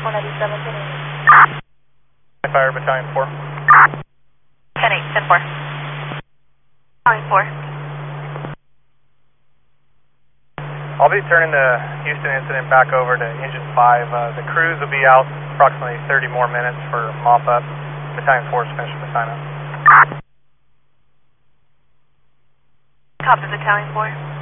497, 10-8. Fire Battalion 4. 10-8, 10-4. Battalion 4. I'll be turning the Houston incident back over to Engine 5. The crews will be out approximately 30 more minutes for mop-up. Battalion 4 is finishing the sign-up. Copy, Battalion 4.